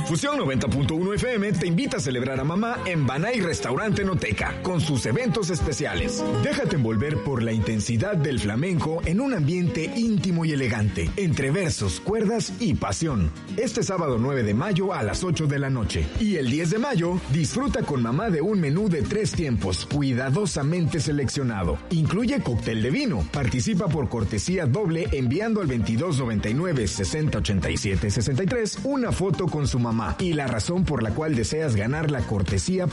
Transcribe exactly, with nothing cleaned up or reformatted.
Fusión noventa punto uno F M te invita a celebrar a mamá en Banay Restaurante Noteca con sus eventos especiales. Déjate envolver por la intensidad del flamenco en un ambiente íntimo y elegante, entre versos, cuerdas y pasión. Este sábado nueve de mayo a las ocho de la noche. Y el diez de mayo, disfruta con mamá de un menú de tres tiempos, cuidadosamente seleccionado. Incluye cóctel de vino. Participa por cortesía doble enviando al veintidós noventa y nueve sesenta ochenta y siete sesenta y tres una foto con su mamá y la razón por la cual deseas ganar la cortesía